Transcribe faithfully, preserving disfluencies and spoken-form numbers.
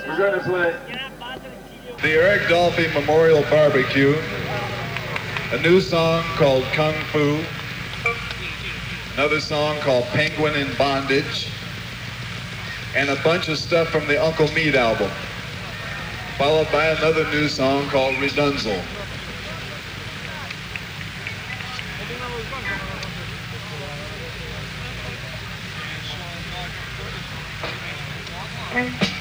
We're going to play the Eric Dolphy Memorial Barbecue, a new song called Kung Fu, another song called Penguin in Bondage, and a bunch of stuff from the Uncle Meat album, followed by another new song called Redunzel. Thank you.